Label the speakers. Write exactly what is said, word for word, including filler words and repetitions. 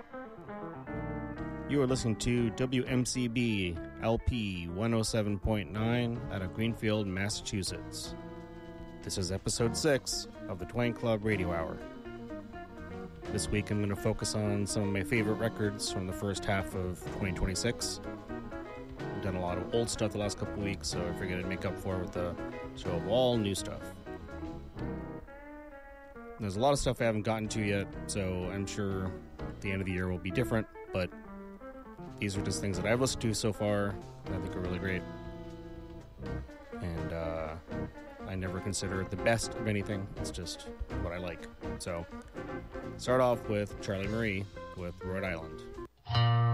Speaker 1: You are listening to W M C B L P one oh seven point nine out of Greenfield, Massachusetts. This is episode six of the Twang Club Radio Hour. This week I'm going to focus on some of my favorite records from the first half of twenty twenty-six. I've done a lot of old stuff the last couple of weeks, so I figured I'd make up for it with a show of all new stuff. There's a lot of stuff I haven't gotten to yet, so I'm sure the end of the year will be different, but these are just things that I've listened to so far that I think are really great. And uh, I never consider it the best of anything. It's just what I like. So, start off with Charlie Marie with Rhode Island.